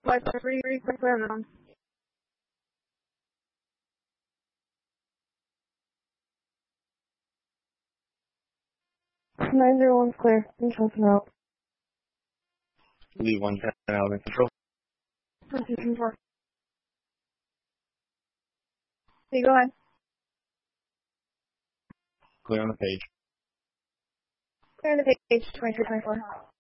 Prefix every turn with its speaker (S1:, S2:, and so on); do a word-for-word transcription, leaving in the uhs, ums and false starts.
S1: Flight three three clear now. Nine zero one's clear. Control out.
S2: Leave one ten out of control.
S1: Position four. Okay, go ahead.
S2: Clear on the page.
S1: Clear the page twenty-three twenty-four.